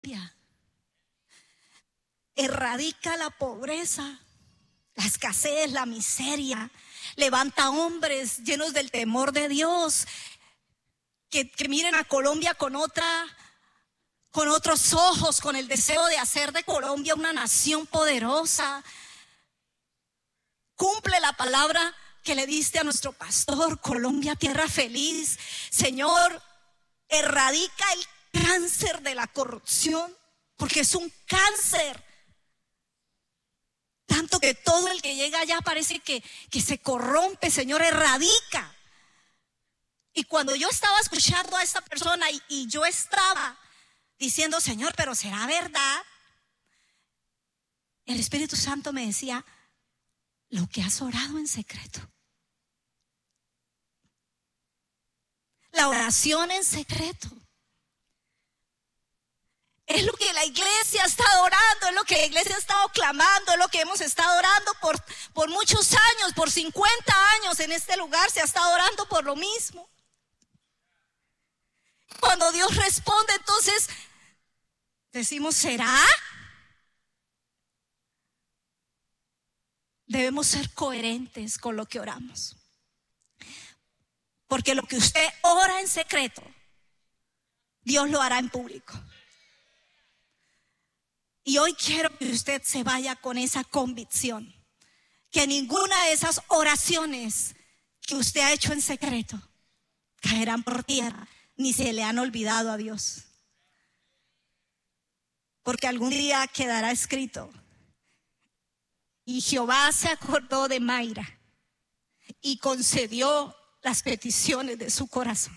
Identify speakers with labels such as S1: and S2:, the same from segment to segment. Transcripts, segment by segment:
S1: Erradica la pobreza, la escasez, la miseria. Levanta hombres llenos del temor de Dios, que miren a Colombia con otros ojos, con el deseo de hacer de Colombia una nación poderosa. Cumple la palabra que le diste a nuestro pastor: Colombia, tierra feliz. Señor, erradica el cáncer de la corrupción, porque es un cáncer. Tanto que todo el que llega allá parece que se corrompe. Señor, erradica. Y cuando yo estaba escuchando a esta persona y yo estaba diciendo: Señor, pero ¿será verdad? El Espíritu Santo me decía: lo que has orado en secreto. La oración en secreto es lo que la iglesia ha estado orando, es lo que la iglesia ha estado clamando, es lo que hemos estado orando por muchos años, por 50 años en este lugar se ha estado orando por lo mismo. Cuando Dios responde, entonces decimos: ¿será? Debemos ser coherentes con lo que oramos, porque lo que usted ora en secreto, Dios lo hará en público. Y hoy quiero que usted se vaya con esa convicción, que ninguna de esas oraciones que usted ha hecho en secreto caerán por tierra, ni se le han olvidado a Dios. Porque algún día quedará escrito: y Jehová se acordó de Mayra y concedió las peticiones de su corazón.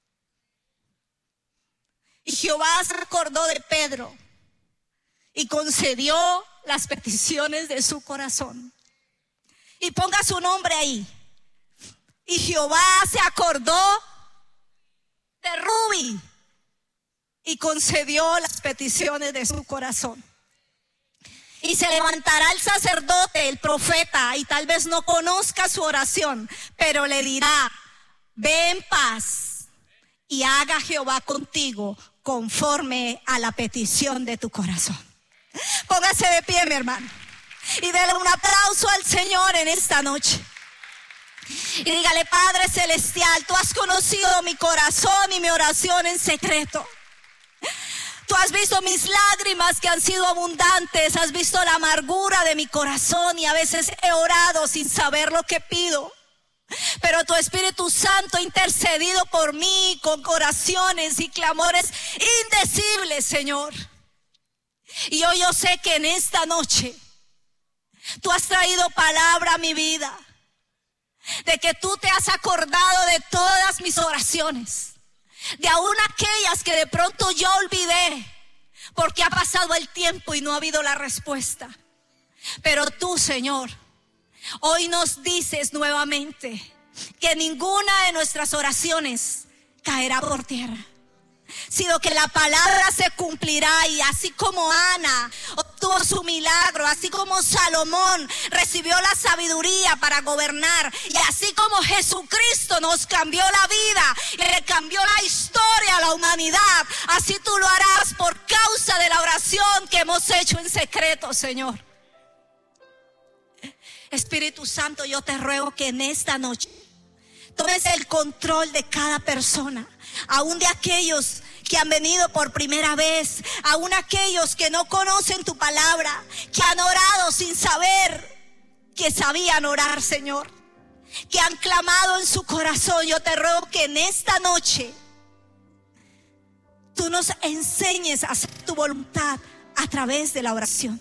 S1: Y Jehová se acordó de Pedro y concedió las peticiones de su corazón. Y ponga su nombre ahí. Y Jehová se acordó de Rubí y concedió las peticiones de su corazón. Y se levantará el sacerdote, el profeta, y tal vez no conozca su oración, pero le dirá: ve en paz y haga Jehová contigo conforme a la petición de tu corazón. Póngase de pie, mi hermano, y déle un aplauso al Señor en esta noche. Y dígale: Padre celestial, tú has conocido mi corazón y mi oración en secreto. Tú has visto mis lágrimas que han sido abundantes, has visto la amargura de mi corazón, y a veces he orado sin saber lo que pido. Pero tu Espíritu Santo ha intercedido por mí con oraciones y clamores indecibles, Señor. Y hoy yo sé que en esta noche tú has traído palabra a mi vida, de que tú te has acordado de todas mis oraciones, de aún aquellas que de pronto yo olvidé, porque ha pasado el tiempo y no ha habido la respuesta. Pero tú, Señor, hoy nos dices nuevamente que ninguna de nuestras oraciones caerá por tierra, sino que la palabra se cumplirá. Y así como Ana obtuvo su milagro, así como Salomón recibió la sabiduría para gobernar, y así como Jesucristo nos cambió la vida y le cambió la historia a la humanidad, así tú lo harás por causa de la oración que hemos hecho en secreto, Señor. Espíritu Santo, yo te ruego que en esta noche tomes el control de cada persona, aún de aquellos que han venido por primera vez, aún aquellos que no conocen tu palabra, que han orado sin saber que sabían orar, Señor, que han clamado en su corazón. Yo te ruego que en esta noche tú nos enseñes a hacer tu voluntad a través de la oración,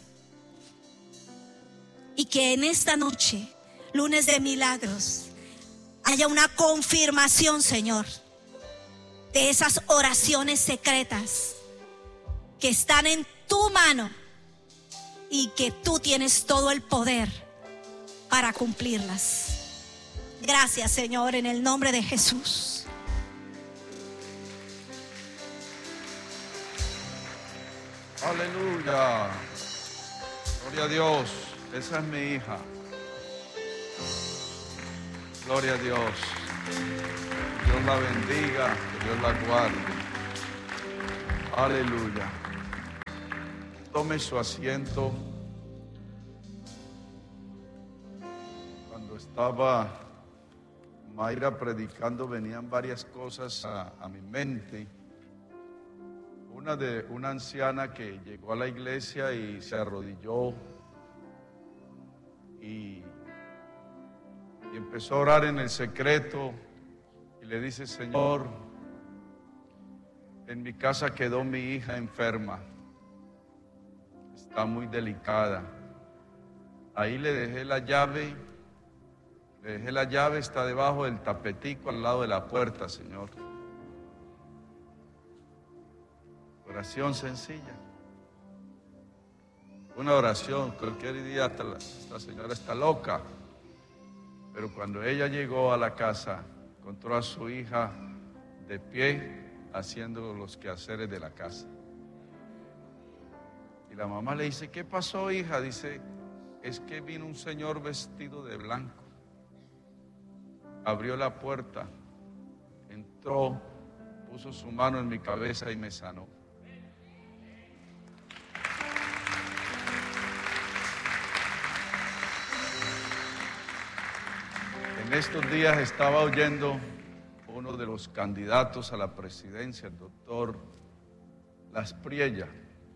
S1: y que en esta noche, lunes de milagros, haya una confirmación, Señor, de esas oraciones secretas que están en tu mano y que tú tienes todo el poder para cumplirlas. Gracias, Señor, en el nombre de Jesús.
S2: Aleluya. Gloria a Dios. Esa es mi hija. Gloria a Dios. Dios la bendiga, que Dios la guarde. Aleluya. tome su asiento. Cuando estaba Mayra predicando, venían varias cosas a mi mente. Una de una anciana que llegó a la iglesia y se arrodilló y empezó a orar en el secreto y le dice: Señor, en mi casa quedó mi hija enferma, está muy delicada. Ahí le dejé la llave, está debajo del tapetico al lado de la puerta, Señor. Oración sencilla. Una oración, cualquier día esta señora está loca. Pero cuando ella llegó a la casa, encontró a su hija de pie haciendo los quehaceres de la casa. Y la mamá le dice: ¿qué pasó, hija? Dice: es que vino un señor vestido de blanco. Abrió la puerta, entró, puso su mano en mi cabeza y me sanó. En estos días estaba oyendo uno de los candidatos a la presidencia, el doctor Las Priella,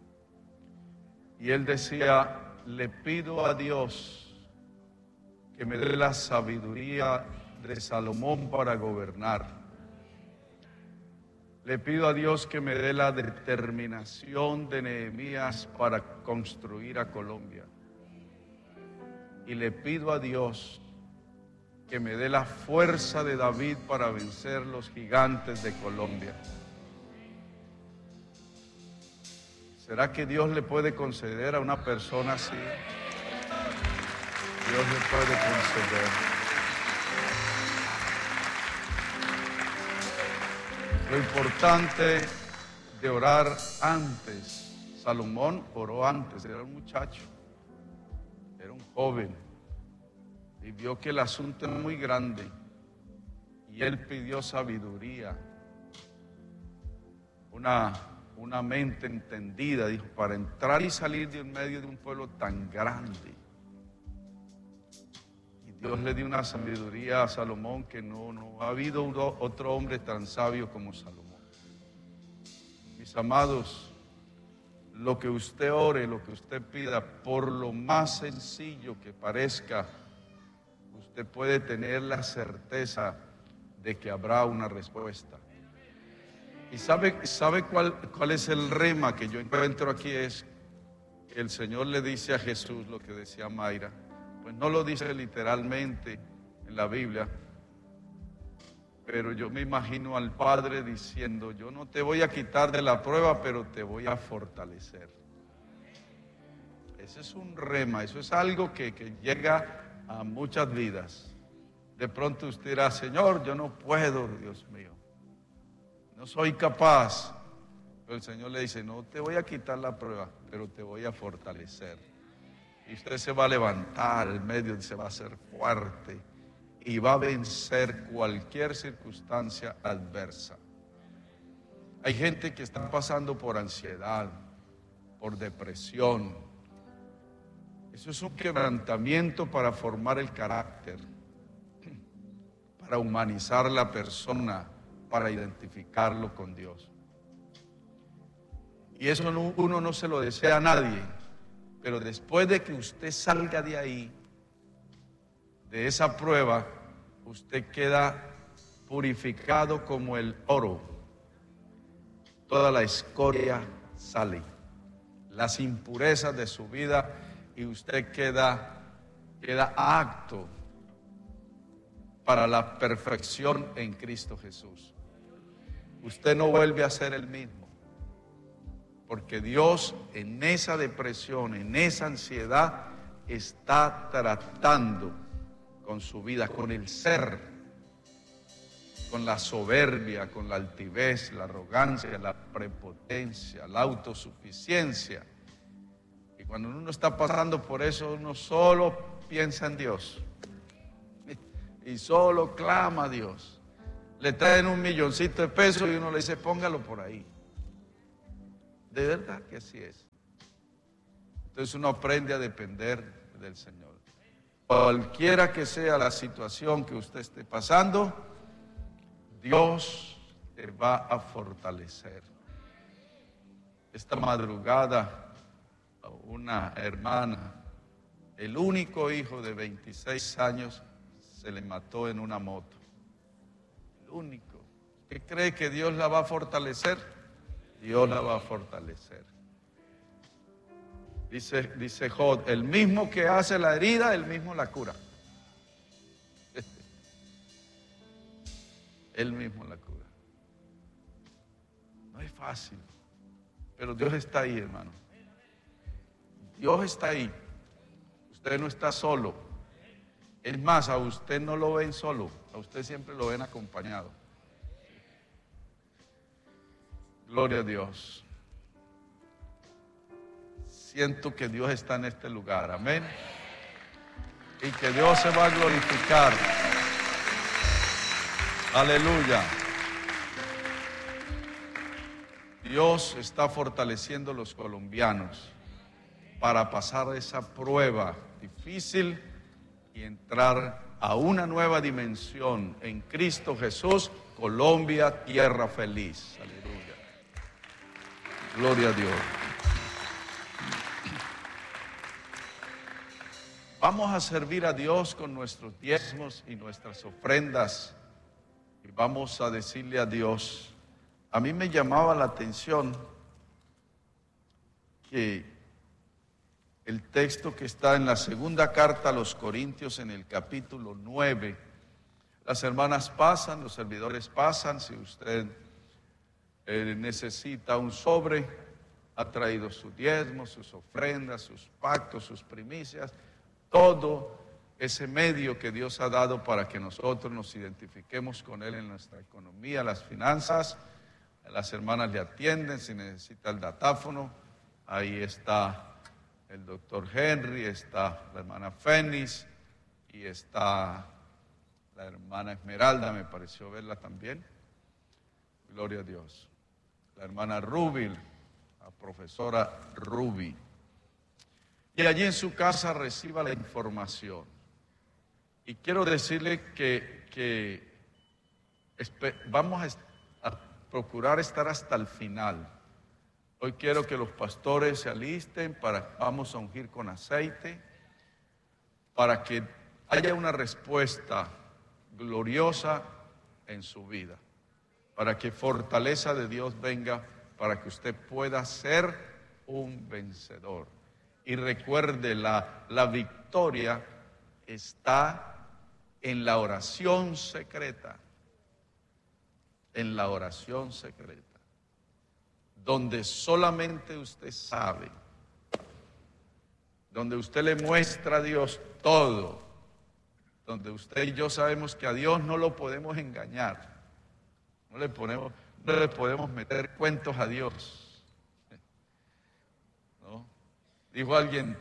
S2: y él decía: le pido a Dios que me dé la sabiduría de Salomón para gobernar. Le pido a Dios que me dé la determinación de Nehemías para construir a Colombia. Y le pido a Dios que me dé la fuerza de David para vencer los gigantes de Colombia. ¿Será que Dios le puede conceder a una persona así? Dios le puede conceder. Lo importante de orar antes. Salomón oró antes, era un muchacho, era un joven, y vio que el asunto era muy grande, y él pidió sabiduría, una mente entendida, dijo, para entrar y salir de en medio de un pueblo tan grande. Y Dios le dio una sabiduría a Salomón que no ha habido otro hombre tan sabio como Salomón. Mis amados, lo que usted ore, lo que usted pida, por lo más sencillo que parezca, usted puede tener la certeza de que habrá una respuesta. ¿Y sabe cuál es el rema que yo encuentro aquí? Es que el Señor le dice a Jesús lo que decía Mayra. Pues no lo dice literalmente en la Biblia, pero yo me imagino al Padre diciendo: yo no te voy a quitar de la prueba, pero te voy a fortalecer. Ese es un rema, eso es algo que llega a muchas vidas. De pronto usted dirá: Señor, yo no puedo, Dios mío, no soy capaz. Pero el Señor le dice: no te voy a quitar la prueba, pero te voy a fortalecer. Y usted se va a levantar en medio y se va a hacer fuerte y va a vencer cualquier circunstancia adversa. Hay gente que está pasando por ansiedad, por depresión. Eso es un quebrantamiento para formar el carácter, para humanizar la persona, para identificarlo con Dios. Y eso uno no se lo desea a nadie, pero después de que usted salga de ahí, de esa prueba, usted queda purificado como el oro. Toda la escoria sale, las impurezas de su vida, y usted queda apto para la perfección en Cristo Jesús. Usted no vuelve a ser el mismo, porque Dios en esa depresión, en esa ansiedad, está tratando con su vida, con el ser, con la soberbia, con la altivez, la arrogancia, la prepotencia, la autosuficiencia. Y cuando uno está pasando por eso, uno solo piensa en Dios y solo clama a Dios. Le traen $1 milloncito de pesos y uno le dice: póngalo por ahí. De verdad que así es. Entonces uno aprende a depender del Señor. Cualquiera que sea la situación que usted esté pasando, Dios te va a fortalecer. Esta madrugada, una hermana, el único hijo de 26 años, se le mató en una moto. El único. ¿Qué cree que Dios la va a fortalecer? Dios la va a fortalecer. Dice Job, el mismo que hace la herida, el mismo la cura. Él mismo la cura. No es fácil, pero Dios está ahí, hermano. Dios está ahí. Usted no está solo. Es más, a usted no lo ven solo, a usted siempre lo ven acompañado. Gloria a Dios. Siento que Dios está en este lugar, amén. Y que Dios se va a glorificar. Aleluya. Dios está fortaleciendo a los colombianos para pasar esa prueba difícil y entrar a una nueva dimensión en Cristo Jesús. Colombia, tierra feliz. Aleluya. Gloria a Dios. Vamos a servir a Dios con nuestros diezmos y nuestras ofrendas. Y vamos a decirle a Dios. A mí me llamaba la atención que el texto que está en la segunda carta a los Corintios, en el capítulo 9, las hermanas pasan, los servidores pasan. Si usted necesita un sobre, ha traído sus diezmos, sus ofrendas, sus pactos, sus primicias, todo ese medio que Dios ha dado para que nosotros nos identifiquemos con Él en nuestra economía, las finanzas. Las hermanas le atienden. Si necesita el datáfono, ahí está el doctor Henry, está la hermana Fénix y está la hermana Esmeralda, me pareció verla también. Gloria a Dios. La hermana Ruby, la profesora Ruby. Y allí en su casa reciba la información. Y quiero decirle que vamos a procurar estar hasta el final. Hoy quiero que los pastores se alisten, vamos a ungir con aceite, para que haya una respuesta gloriosa en su vida, para que fortaleza de Dios venga, para que usted pueda ser un vencedor. Y recuerde, la victoria está en la oración secreta, en la oración secreta, donde solamente usted sabe, donde usted le muestra a Dios todo, donde usted y yo sabemos que a Dios no lo podemos engañar, no le podemos meter cuentos a Dios, ¿no? Dijo alguien,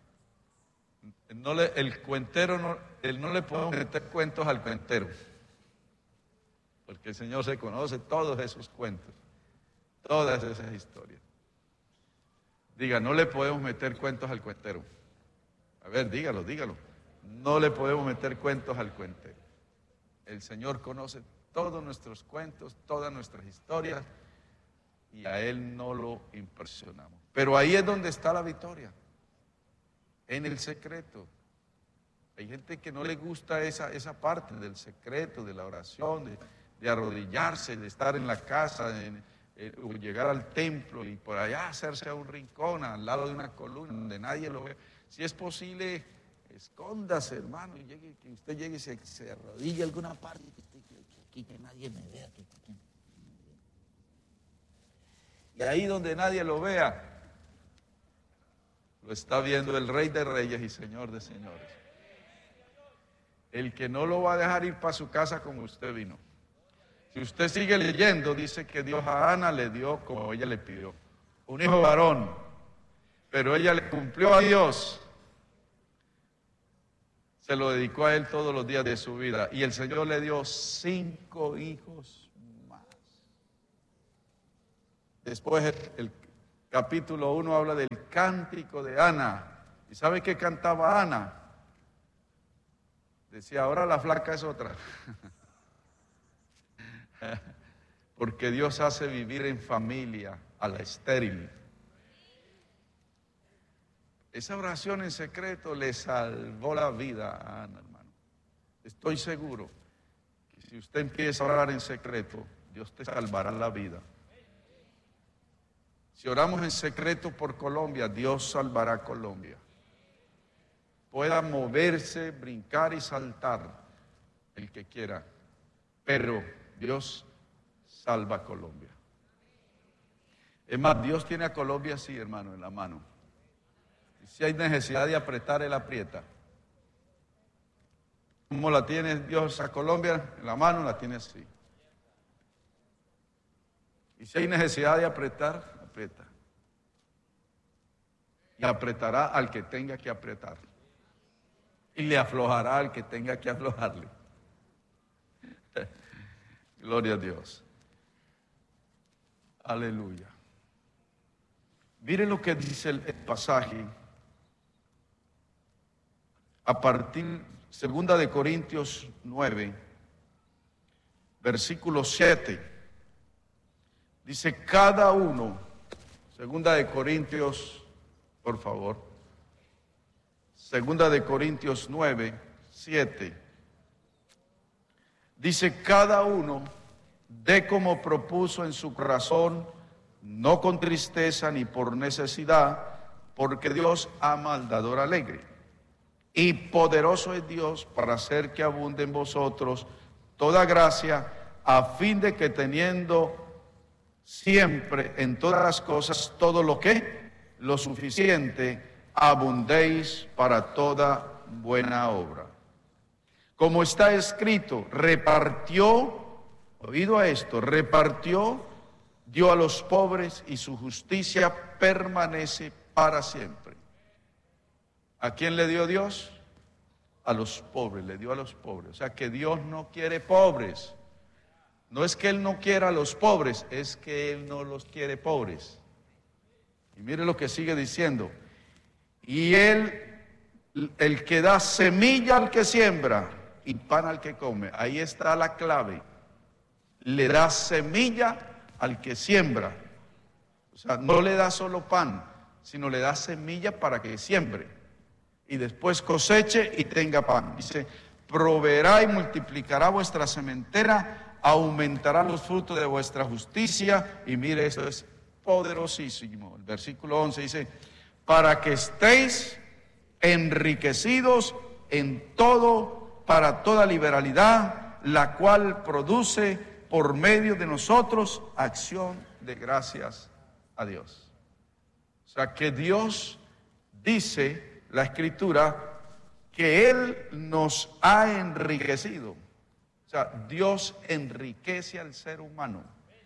S2: el cuentero no le podemos meter cuentos al cuentero, porque el Señor se conoce todos esos cuentos, todas esas historias. Diga, no le podemos meter cuentos al cuentero. A ver, dígalo. No le podemos meter cuentos al cuentero. El Señor conoce todos nuestros cuentos, todas nuestras historias, y a Él no lo impresionamos. Pero ahí es donde está la victoria, en el secreto. Hay gente que no le gusta esa parte del secreto, de la oración, de arrodillarse, de estar en la casa, o llegar al templo y por allá hacerse a un rincón al lado de una columna donde nadie lo ve. Si es posible, escóndase, hermano, y que usted llegue y se arrodille a alguna parte, que nadie me vea. Y ahí donde nadie lo vea, lo está viendo el Rey de Reyes y Señor de Señores. El que no lo va a dejar ir para su casa como usted vino. Si usted sigue leyendo, dice que Dios a Ana le dio como ella le pidió, un hijo varón, pero ella le cumplió a Dios, se lo dedicó a Él todos los días de su vida, y el Señor le dio 5 hijos más. Después capítulo 1 habla del cántico de Ana. ¿Y sabe qué cantaba Ana? Decía, ahora la flaca es otra. Porque Dios hace vivir en familia a la estéril. Esa oración en secreto le salvó la vida a Ana, hermano. Estoy seguro que si usted empieza a orar en secreto, Dios te salvará la vida. Si oramos en secreto por Colombia, Dios salvará a Colombia. Pueda moverse, brincar y saltar el que quiera, pero Dios salva a Colombia. Es más, Dios tiene a Colombia así, hermano, en la mano. Y si hay necesidad de apretar, Él aprieta. ¿Cómo la tiene Dios a Colombia? En la mano la tiene así. Y si hay necesidad de apretar, aprieta. Y apretará al que tenga que apretar. Y le aflojará al que tenga que aflojarle. Gloria a Dios. Aleluya. Mire lo que dice el pasaje. A partir, 2 de Corintios 9, versículo 7. Dice, cada uno, 2 de Corintios, por favor. 2 de Corintios 9, 7. Dice, cada uno dé como propuso en su corazón, no con tristeza ni por necesidad, porque Dios ama al dador alegre. Y poderoso es Dios para hacer que abunde en vosotros toda gracia, a fin de que teniendo siempre en todas las cosas todo lo suficiente, abundéis para toda buena obra. Como está escrito, repartió, oído a esto, repartió, dio a los pobres y su justicia permanece para siempre. ¿A quién le dio Dios? A los pobres, le dio a los pobres. O sea que Dios no quiere pobres. No es que Él no quiera a los pobres, es que Él no los quiere pobres. Y mire lo que sigue diciendo. Y Él, el que da semilla al que siembra y pan al que come. Ahí está la clave. Le da semilla al que siembra. O sea, no le da solo pan, sino le da semilla para que siembre. Y después coseche y tenga pan. Dice, proveerá y multiplicará vuestra sementera, aumentará los frutos de vuestra justicia. Y mire, esto es poderosísimo. El versículo 11 dice, para que estéis enriquecidos en todo, para toda liberalidad, la cual produce por medio de nosotros acción de gracias a Dios. O sea que Dios dice, la Escritura, que Él nos ha enriquecido. O sea, Dios enriquece al ser humano.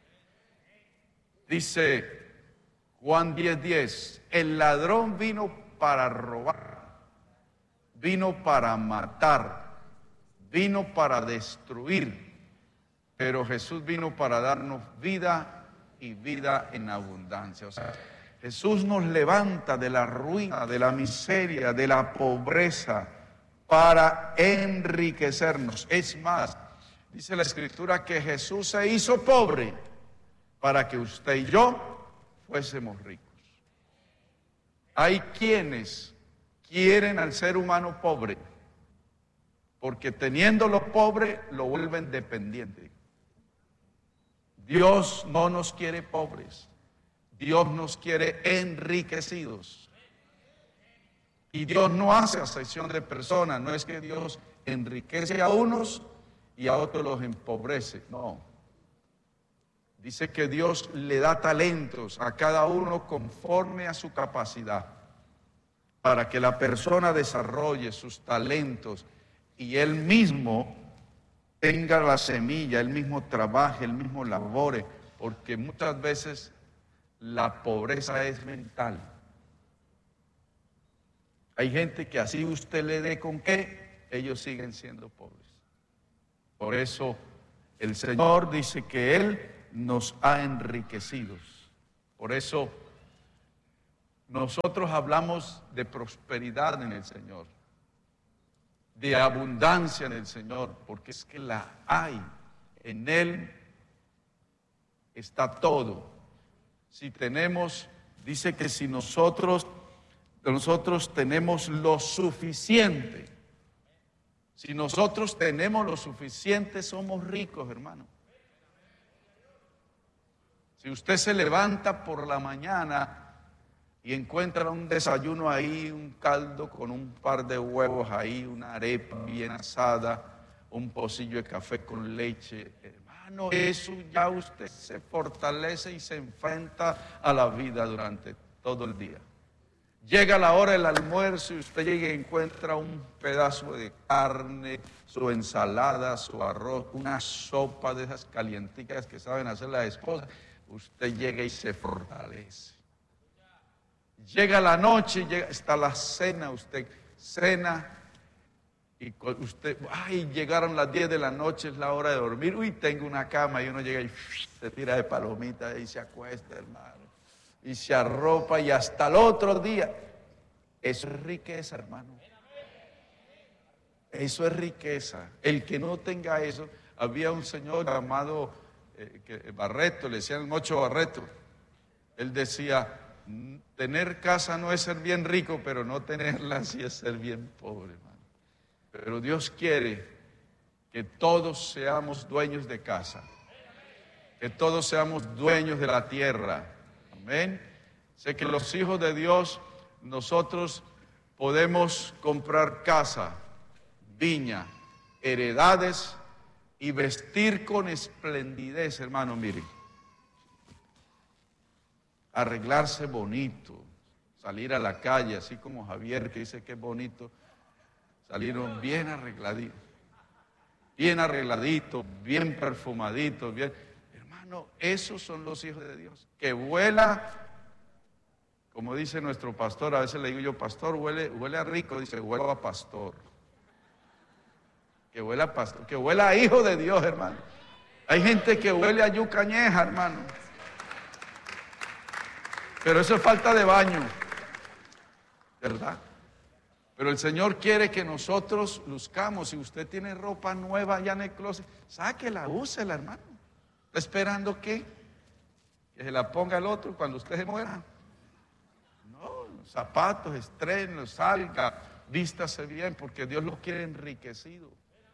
S2: Dice Juan 10:10, el ladrón vino para robar, vino para matar, vino para destruir, pero Jesús vino para darnos vida y vida en abundancia. O sea, Jesús nos levanta de la ruina, de la miseria, de la pobreza, para enriquecernos. Es más, dice la Escritura que Jesús se hizo pobre para que usted y yo fuésemos ricos. Hay quienes quieren al ser humano pobre, porque teniéndolo pobre lo vuelven dependiente. Dios no nos quiere pobres. Dios nos quiere enriquecidos. Y Dios no hace acepción de personas. No es que Dios enriquece a unos y a otros los empobrece. No. Dice que Dios le da talentos a cada uno conforme a su capacidad, para que la persona desarrolle sus talentos y él mismo tenga la semilla, él mismo trabaje, él mismo labore, porque muchas veces la pobreza es mental. Hay gente que así usted le dé con qué, ellos siguen siendo pobres. Por eso el Señor dice que Él nos ha enriquecido. Por eso nosotros hablamos de prosperidad en el Señor, de abundancia en el Señor, porque es que la hay. En Él está todo. Si tenemos, dice que si nosotros tenemos lo suficiente, si nosotros tenemos lo suficiente, somos ricos, hermano. Si usted se levanta por la mañana y encuentra un desayuno ahí, un caldo con un par de huevos ahí, una arepa bien asada, un pocillo de café con leche, hermano, eso ya usted se fortalece y se enfrenta a la vida durante todo el día. Llega la hora del almuerzo y usted llega y encuentra un pedazo de carne, su ensalada, su arroz, una sopa de esas calienticas que saben hacer las esposas. Usted llega y se fortalece. Llega la noche, está la cena, usted cena y usted, llegaron las 10 de la noche, es la hora de dormir. Uy, tengo una cama, y uno llega y se tira de palomita y se acuesta, hermano. Y se arropa y hasta el otro día. Eso es riqueza, hermano. Eso es riqueza. El que no tenga eso, había un señor llamado Barreto, le decían Mocho Barreto. Él decía, tener casa no es ser bien rico, pero no tenerla sí es ser bien pobre, hermano. Pero Dios quiere que todos seamos dueños de casa, que todos seamos dueños de la tierra. Amén. Sé que los hijos de Dios, nosotros podemos comprar casa, viña, heredades y vestir con esplendidez, hermano, miren. Arreglarse bonito, salir a la calle, así como Javier que dice que es bonito, salieron bien arregladitos, bien perfumaditos, bien. Hermano, esos son los hijos de Dios, que vuela, como dice nuestro pastor, a veces le digo yo, pastor, huele a rico, dice, huele a pastor. Que huele a pastor, que huele a hijo de Dios, hermano. Hay gente que huele a yuca añeja, hermano. Pero eso es falta de baño, ¿verdad? Pero el Señor quiere que nosotros luzcamos. Si usted tiene ropa nueva allá en el closet, sáquela, úsela, hermano. ¿Está esperando qué? Que se la ponga el otro cuando usted se muera. No, los zapatos, estreno, salga, vístase bien, porque Dios lo quiere enriquecido.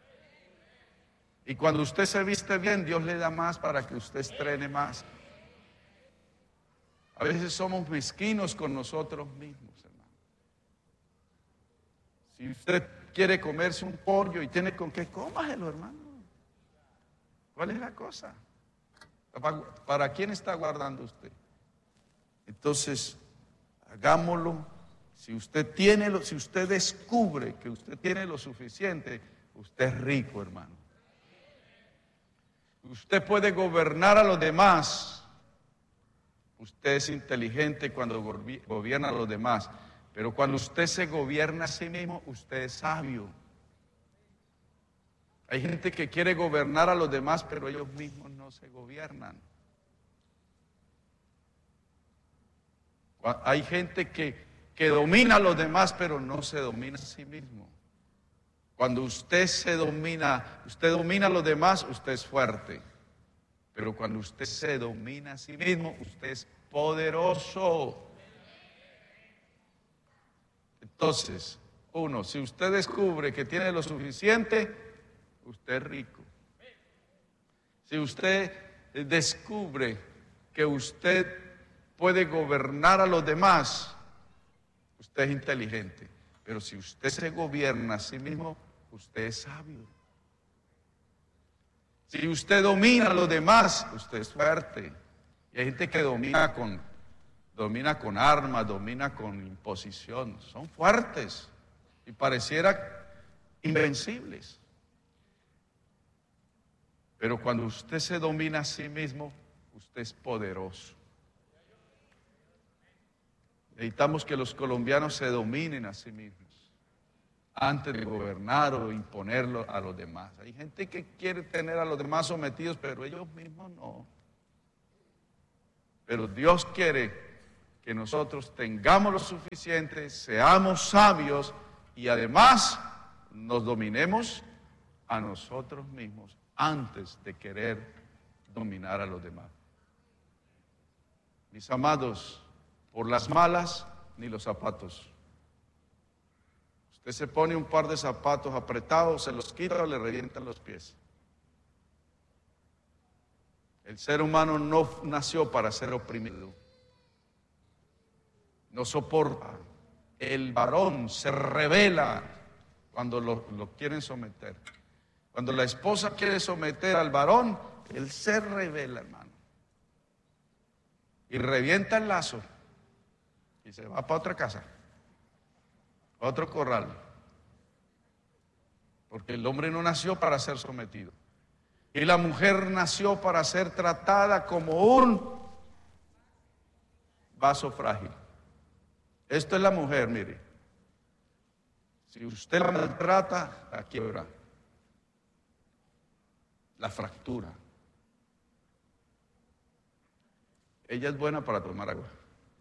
S2: Y cuando usted se viste bien, Dios le da más para que usted estrene más. A veces somos mezquinos con nosotros mismos, hermano. Si usted quiere comerse un pollo y tiene con qué, cómaselo, hermano. ¿Cuál es la cosa? ¿Para quién está guardando usted? Entonces, hagámoslo. Si usted descubre que usted tiene lo suficiente, usted es rico, hermano. Usted puede gobernar a los demás. Usted es inteligente cuando gobierna a los demás, pero cuando usted se gobierna a sí mismo, usted es sabio. Hay gente que quiere gobernar a los demás, pero ellos mismos no se gobiernan. Hay gente que domina a los demás, pero no se domina a sí mismo. Cuando usted domina a los demás, usted es fuerte. Pero cuando usted se domina a sí mismo, usted es poderoso. Entonces, si usted descubre que tiene lo suficiente, usted es rico. Si usted descubre que usted puede gobernar a los demás, usted es inteligente. Pero si usted se gobierna a sí mismo, usted es sabio. Si usted domina a los demás, usted es fuerte. Y hay gente que domina con armas, domina con imposición. Son fuertes y pareciera invencibles. Pero cuando usted se domina a sí mismo, usted es poderoso. Necesitamos que los colombianos se dominen a sí mismos antes de gobernar o imponerlo a los demás. Hay gente que quiere tener a los demás sometidos, pero ellos mismos no. Pero Dios quiere que nosotros tengamos lo suficiente, seamos sabios y además nos dominemos a nosotros mismos antes de querer dominar a los demás. Mis amados, por las malas ni los zapatos. Usted se pone un par de zapatos apretados, se los quita o le revientan los pies. El ser humano no nació para ser oprimido. No soporta. El varón se rebela cuando lo quieren someter. Cuando la esposa quiere someter al varón, él se revela, hermano. Y revienta el lazo y se va para otra casa, a otro corral. Porque el hombre no nació para ser sometido. Y la mujer nació para ser tratada como un vaso frágil. Esto es la mujer, mire. Si usted la maltrata, la quiebra, la fractura. Ella es buena para tomar agua.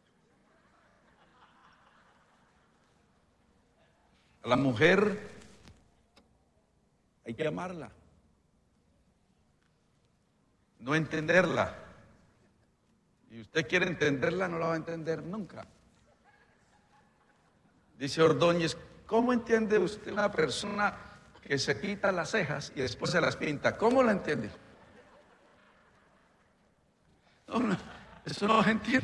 S2: A la mujer hay que amarla, no entenderla. Y usted quiere entenderla, no la va a entender nunca. Dice Ordóñez, ¿cómo entiende usted una persona que se quita las cejas y después se las pinta? ¿Cómo la entiende? No, eso no se entiende.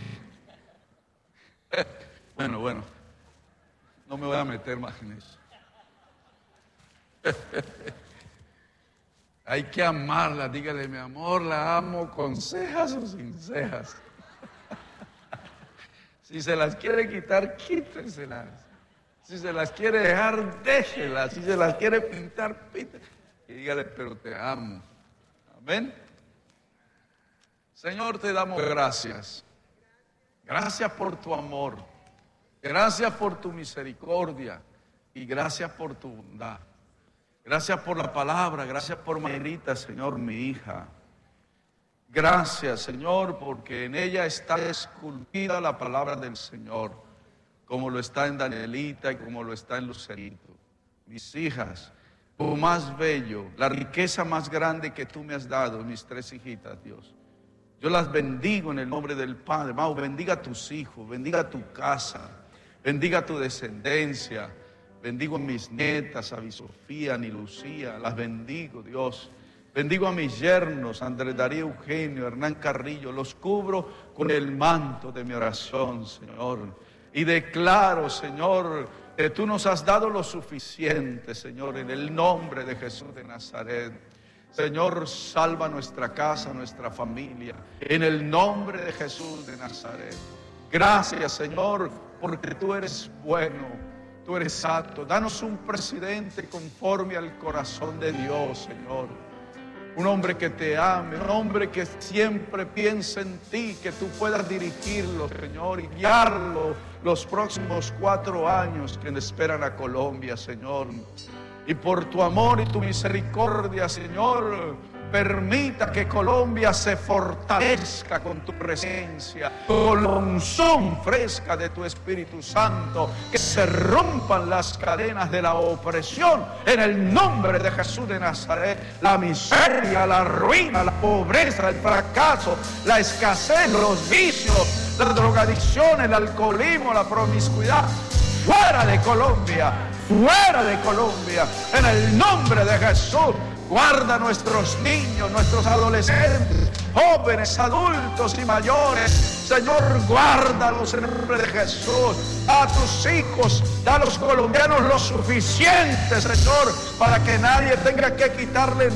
S2: Bueno, no me voy a meter más en eso. Hay que amarla, dígale, mi amor, la amo con cejas o sin cejas. Si se las quiere quitar, quítenselas. Si se las quiere dejar, déjelas. Si se las quiere pintar, píntelas. Y dígale, pero te amo. Amén. Señor, te damos gracias. Gracias por tu amor. Gracias por tu misericordia. Y gracias por tu bondad. Gracias por la palabra. Gracias por Margarita, Señor, mi hija. Gracias, Señor, porque en ella está esculpida la palabra del Señor, como lo está en Danielita y como lo está en Lucerito. Mis hijas, lo más bello, la riqueza más grande que tú me has dado, mis tres hijitas, Dios. Yo las bendigo en el nombre del Padre. Mau, bendiga a tus hijos, bendiga tu casa, bendiga tu descendencia. Bendigo a mis nietas, a mi Sofía, a mi Lucía, las bendigo, Dios. Bendigo a mis yernos, Andrés Darío Eugenio, Hernán Carrillo, los cubro con el manto de mi oración, Señor. Y declaro, Señor, que tú nos has dado lo suficiente, Señor, en el nombre de Jesús de Nazaret. Señor, salva nuestra casa, nuestra familia, en el nombre de Jesús de Nazaret. Gracias, Señor, porque tú eres bueno. Tú eres santo. Danos un presidente conforme al corazón de Dios, Señor. Un hombre que te ame, un hombre que siempre piense en ti, que tú puedas dirigirlo, Señor, y guiarlo los próximos 4 años que esperan a Colombia, Señor. Y por tu amor y tu misericordia, Señor, permita que Colombia se fortalezca con tu presencia, con la unción fresca de tu Espíritu Santo, que se rompan las cadenas de la opresión en el nombre de Jesús de Nazaret. La miseria, la ruina, la pobreza, el fracaso, la escasez, los vicios, la drogadicción, el alcoholismo, la promiscuidad, fuera de Colombia, fuera de Colombia, en el nombre de Jesús. Guarda a nuestros niños, nuestros adolescentes, jóvenes, adultos y mayores. Señor, guárdalos en el nombre de Jesús. A tus hijos, da a los colombianos lo suficiente, Señor, para que nadie tenga que quitarle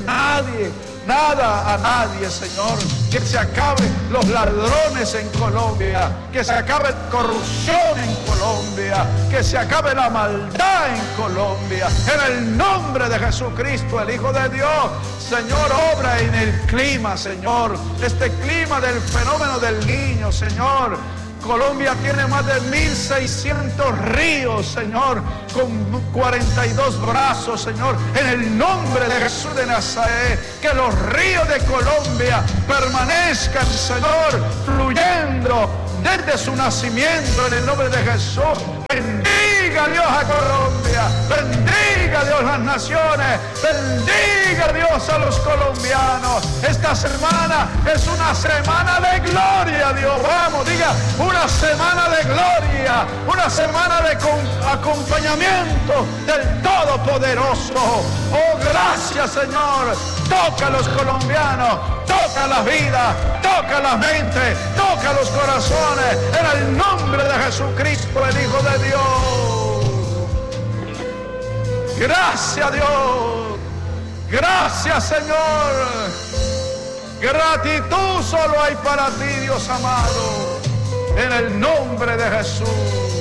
S2: nada a nadie, Señor. Que se acaben los ladrones en Colombia, que se acabe la corrupción en Colombia, que se acabe la maldad en Colombia. En el nombre de Jesucristo, el Hijo de Dios, Señor, obra en el clima, Señor. Este clima del fenómeno del Niño, Señor. Colombia tiene más de 1.600 ríos, Señor, con 42 brazos, Señor. En el nombre de Jesús de Nazaret, que los ríos de Colombia permanezcan, Señor, fluyendo, desde su nacimiento, en el nombre de Jesús. Bendiga Dios a Colombia, bendiga Dios las naciones, bendiga Dios a los colombianos. Esta semana es una semana de gloria, Dios. Vamos, diga, una semana de gloria, una semana de acompañamiento del Todopoderoso. Oh, gracias, Señor. Toca a los colombianos, toca la vida, toca la mente, toca los corazones, en el nombre de Jesucristo, el Hijo de Dios. Gracias, Dios. Gracias, Señor. Gratitud solo hay para ti, Dios amado, en el nombre de Jesús.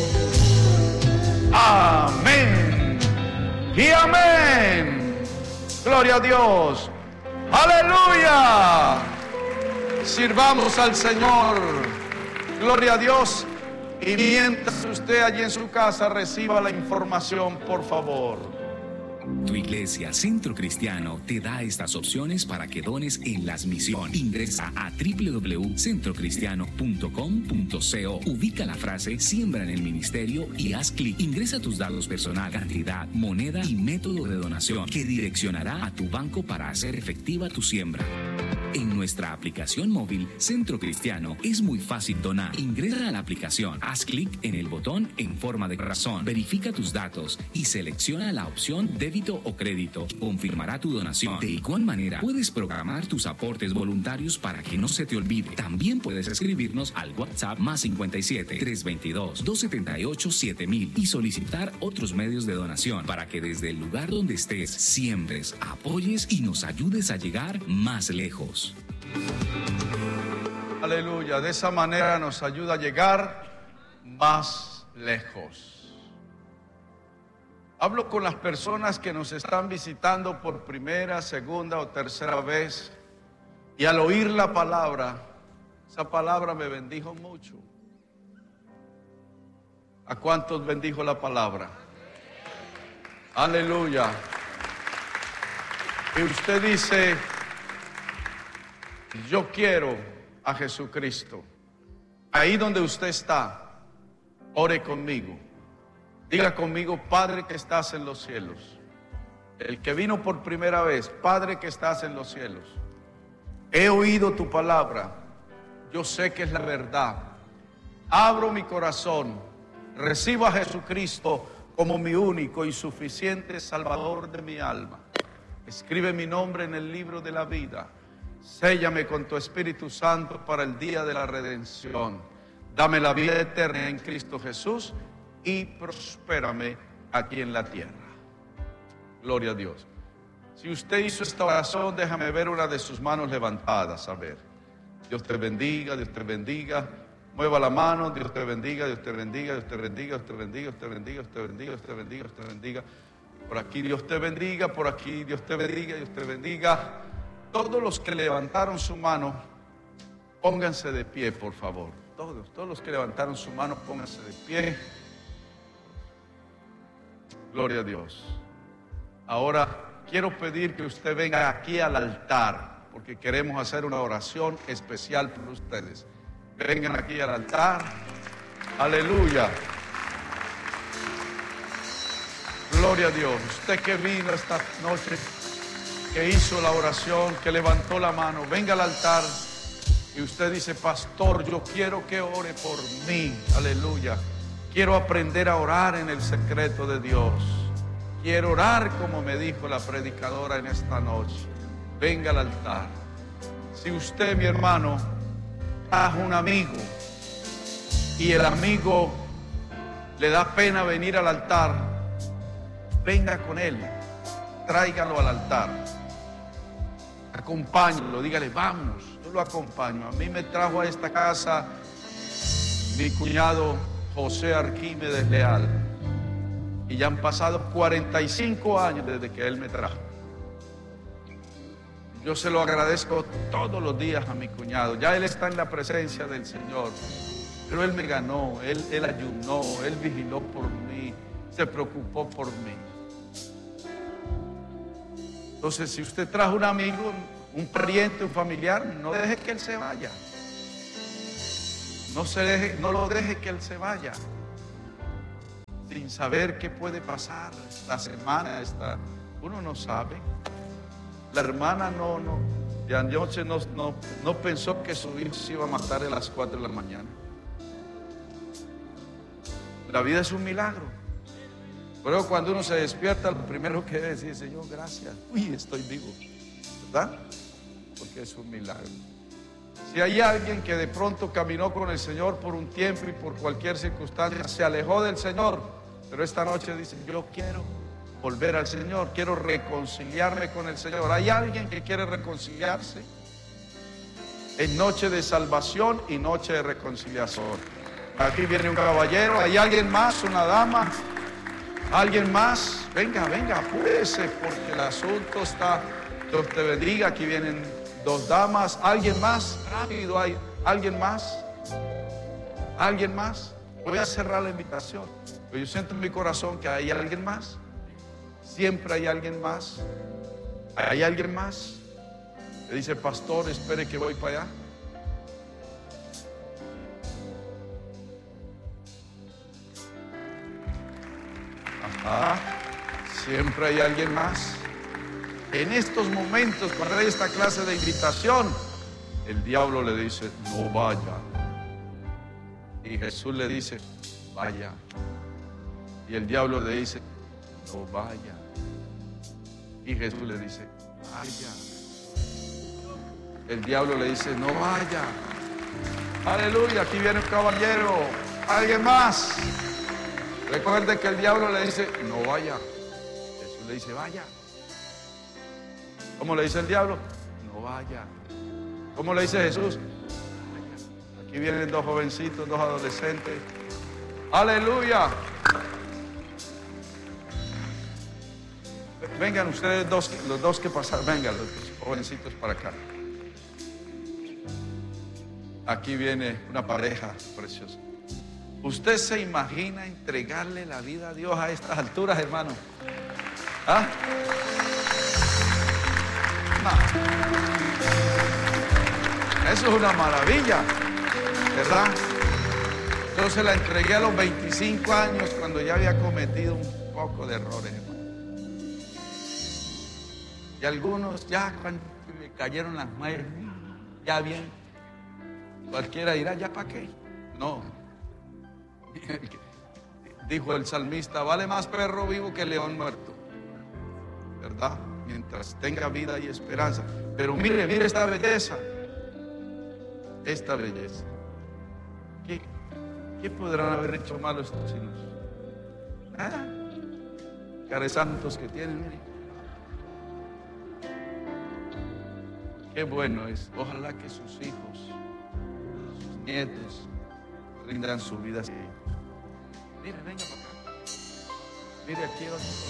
S2: Amén y amén. Gloria a Dios. Aleluya. Sirvamos al Señor. Gloria a Dios. Y mientras usted allí en su casa reciba la información, por favor.
S3: Tu iglesia Centro Cristiano te da estas opciones para que dones en las misiones. Ingresa a www.centrocristiano.com.co. Ubica la frase Siembra en el Ministerio y haz clic. Ingresa tus datos personal, cantidad, moneda y método de donación que direccionará a tu banco para hacer efectiva tu siembra. En nuestra aplicación móvil Centro Cristiano es muy fácil donar. Ingresa a la aplicación, haz clic en el botón en forma de razón, verifica tus datos y selecciona la opción débito o crédito. Confirmará tu donación. De igual manera, puedes programar tus aportes voluntarios para que no se te olvide. También puedes escribirnos al WhatsApp +57 322 278 7000 y solicitar otros medios de donación para que desde el lugar donde estés siembres, apoyes y nos ayudes a llegar más lejos.
S2: Aleluya, de esa manera nos ayuda a llegar más lejos. Hablo con las personas que nos están visitando por primera, segunda o tercera vez, y al oír la palabra, esa palabra me bendijo mucho. ¿A cuántos bendijo la palabra? Aleluya. Y usted dice: yo quiero a Jesucristo. Ahí donde usted está, ore conmigo. Diga conmigo: Padre que estás en los cielos. El que vino por primera vez: Padre que estás en los cielos, he oído tu palabra, yo sé que es la verdad. Abro mi corazón, recibo a Jesucristo como mi único y suficiente Salvador de mi alma. Escribe mi nombre en el libro de la vida. Séllame con tu Espíritu Santo para el día de la redención. Dame la vida eterna en Cristo Jesús y prospérame aquí en la tierra. Gloria a Dios. Si usted hizo esta oración, déjame ver una de sus manos levantadas. A ver. Dios te bendiga, Dios te bendiga. Mueva la mano. Dios te bendiga, Dios te bendiga, Dios te bendiga, Dios te bendiga, Dios te bendiga, Dios te bendiga, Dios te bendiga, Dios te bendiga. Por aquí Dios te bendiga, por aquí Dios te bendiga, Dios te bendiga. Todos los que levantaron su mano, pónganse de pie, por favor. Todos los que levantaron su mano, pónganse de pie. Gloria a Dios. Ahora quiero pedir que usted venga aquí al altar, porque queremos hacer una oración especial por ustedes. Vengan aquí al altar. Aleluya. Gloria a Dios. Usted que vino esta noche, que hizo la oración, que levantó la mano, venga al altar y usted dice: pastor, yo quiero que ore por mí. Aleluya. Quiero aprender a orar en el secreto de Dios. Quiero orar como me dijo la predicadora en esta noche. Venga al altar. Si usted, mi hermano, trajo un amigo y el amigo le da pena venir al altar, venga con él, tráigalo al altar, acompáñalo, dígale: vamos, yo lo acompaño. A mí me trajo a esta casa mi cuñado José Arquímedes Leal, y ya han pasado 45 años desde que él me trajo. Yo se lo agradezco todos los días a mi cuñado. Ya él está en la presencia del Señor, pero él me ganó, él ayunó, él vigiló por mí, se preocupó por mí. Entonces, si usted trajo un amigo, un pariente, un familiar, no deje que él se vaya. No lo deje que él se vaya sin saber qué puede pasar esta semana. Uno no sabe. La hermana de anoche no pensó que su hijo se iba a matar a las 4 de la mañana. La vida es un milagro. Pero cuando uno se despierta, lo primero que debe decir: Señor, gracias. Uy, estoy vivo, ¿verdad? Porque es un milagro. Si hay alguien que de pronto caminó con el Señor por un tiempo y por cualquier circunstancia se alejó del Señor, pero esta noche dice: yo quiero volver al Señor, quiero reconciliarme con el Señor. ¿Hay alguien que quiere reconciliarse? En noche de salvación y noche de reconciliación. Aquí viene un caballero. ¿Hay alguien más? ¿Una dama? ¿Alguien más? Venga, apúrese, porque el asunto está. Dios te bendiga. Aquí vienen 2 damas. ¿Alguien más? Rápido, ¿hay alguien más? ¿Alguien más? Voy a cerrar la invitación, pero yo siento en mi corazón que hay alguien más. Siempre hay alguien más. ¿Hay alguien más? Le dice: pastor, espere que voy para allá. Ajá. Siempre hay alguien más. En estos momentos, cuando hay esta clase de invitación, el diablo le dice: no vaya. Y Jesús le dice: vaya. Y el diablo le dice: no vaya. Y Jesús le dice: vaya. El diablo le dice: no vaya. Aleluya, aquí viene un caballero. ¿Alguien más? Recuerde que el diablo le dice: no vaya. Jesús le dice: vaya. ¿Cómo le dice el diablo? No vaya. ¿Cómo le dice Jesús? Vaya. Aquí vienen 2 jovencitos, 2 adolescentes. Aleluya. Vengan ustedes los dos que pasaron. Vengan los 2 jovencitos para acá. Aquí viene una pareja preciosa. ¿Usted se imagina entregarle la vida a Dios a estas alturas, hermano? ¿Ah? No. Eso es una maravilla, ¿verdad? Yo se la entregué a los 25 años, cuando ya había cometido un poco de errores, hermano. Y algunos ya cuando me cayeron las manos, ya bien. Cualquiera dirá: ¿ya para qué? No. Dijo el salmista: vale más perro vivo que león muerto, ¿verdad? Mientras tenga vida y esperanza. Pero mire esta belleza. Esta belleza. ¿Qué podrán haber hecho malo estos hijos? Nada. Caresantos que tienen, mire. Qué bueno es. Ojalá que sus hijos, sus nietos, rindan su vida a ellos. Mire, venga para acá. Mire aquí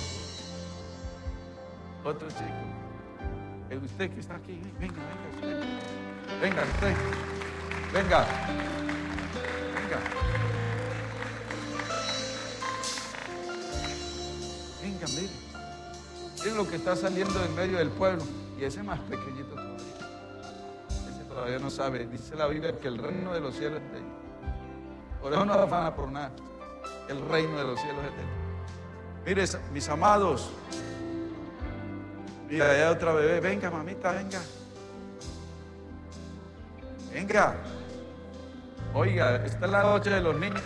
S2: otro chico. Usted que está aquí, venga usted. Venga usted. Venga. Venga, mire. Mire lo que está saliendo en medio del pueblo. Y ese más pequeñito todavía. Ese todavía no sabe. Dice la Biblia que el reino de los cielos es de ellos. Por eso no afana por nada. El reino de los cielos es de él. Mire, mis amados. Mira, allá otra bebé. Venga, mamita, venga. Venga. Oiga, esta es la noche de los niños.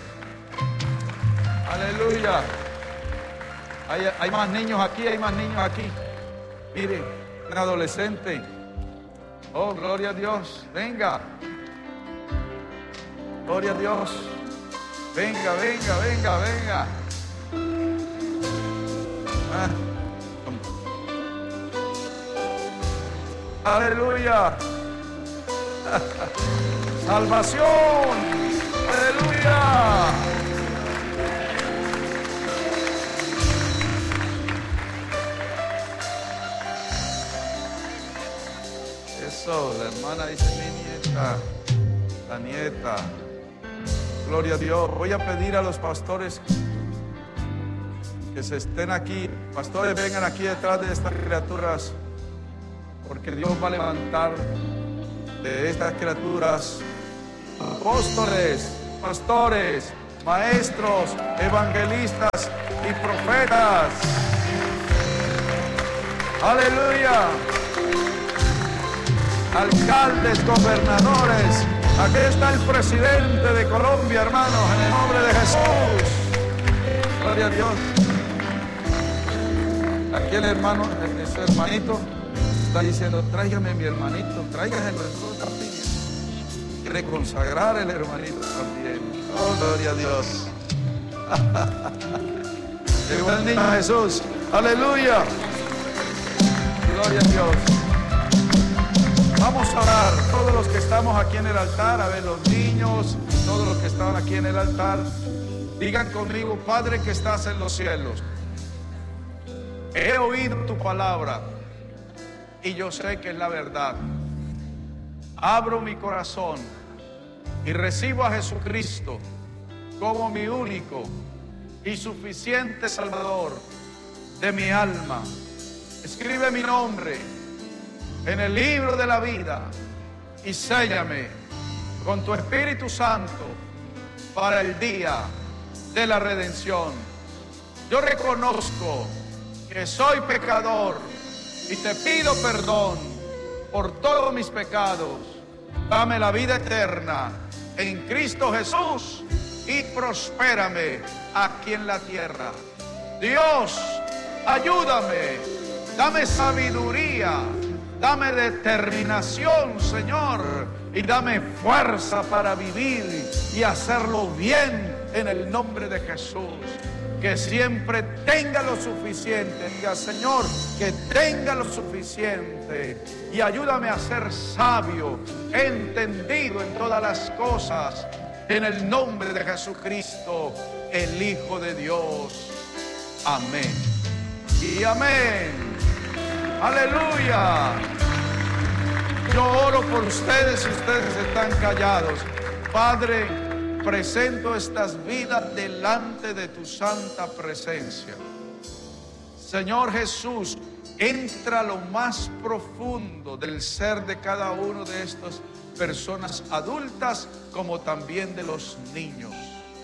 S2: Aleluya. Hay más niños aquí, Mire, un adolescente. Oh, gloria a Dios. Venga. Gloria a Dios. Venga. Aleluya. Salvación. Aleluya. Eso, la hermana dice: mi nieta, la nieta. Gloria a Dios. Voy a pedir a los pastores que se estén aquí. Pastores, vengan aquí detrás de estas criaturas, porque Dios va a levantar de estas criaturas apóstoles, pastores, maestros, evangelistas y profetas. Aleluya. Alcaldes, gobernadores. Aquí está el presidente de Colombia, hermanos, en el nombre de Jesús. Gloria a Dios. Aquí el hermano, ese hermanito, está diciendo, tráigame mi hermanito, tráigaselo en otra piña. Quiere consagrar el hermanito también. Oh, gloria a Dios. Llegó el niño Jesús. Aleluya. Gloria a Dios. Vamos a orar, todos los que estamos aquí en el altar, a ver, los niños, todos los que estaban aquí en el altar, digan conmigo: Padre que estás en los cielos, he oído tu palabra y yo sé que es la verdad. Abro mi corazón y recibo a Jesucristo como mi único y suficiente Salvador de mi alma. Escribe mi nombre en el libro de la vida y séllame con tu Espíritu Santo para el día de la redención. Yo reconozco que soy pecador y te pido perdón por todos mis pecados. Dame la vida eterna en Cristo Jesús y prospérame aquí en la tierra. Dios, ayúdame, dame sabiduría, dame determinación, Señor, y dame fuerza para vivir y hacerlo bien en el nombre de Jesús. Que siempre tenga lo suficiente. Diga: Señor, que tenga lo suficiente. Y ayúdame a ser sabio, entendido en todas las cosas. En el nombre de Jesucristo, el Hijo de Dios. Amén. Y amén. Aleluya. Yo oro por ustedes y ustedes están callados. Padre, presento estas vidas delante de tu santa presencia. Señor Jesús, entra a lo más profundo del ser de cada uno de estas personas adultas, como también de los niños.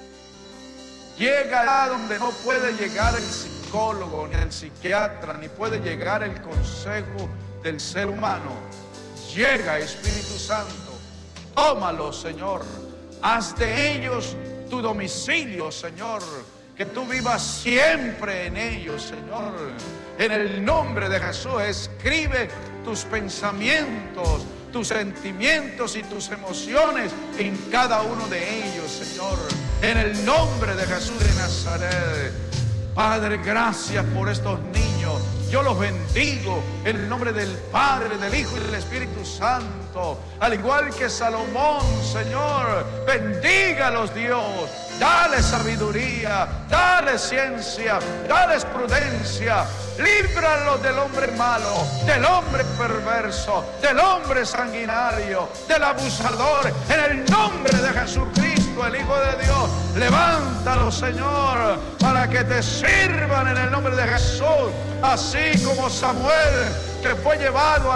S2: Llega a donde no puede llegar el psicólogo, ni el psiquiatra, ni puede llegar el consejo del ser humano. Llega, Espíritu Santo, tómalo, Señor. Haz de ellos tu domicilio, Señor. Que tú vivas siempre en ellos, Señor. En el nombre de Jesús, escribe tus pensamientos, tus sentimientos y tus emociones en cada uno de ellos, Señor. En el nombre de Jesús de Nazaret. Padre, gracias por estos niños. Yo los bendigo en el nombre del Padre, del Hijo y del Espíritu Santo. Al igual que Salomón, Señor, bendígalos, Dios. Dale sabiduría, dale ciencia, dale prudencia. Líbralos del hombre malo, del hombre perverso, del hombre sanguinario, del abusador. En el nombre de Jesucristo, el Hijo de Dios, levántalos, Señor, para que te sirvan en el nombre de Jesús. Así como Samuel, que fue llevado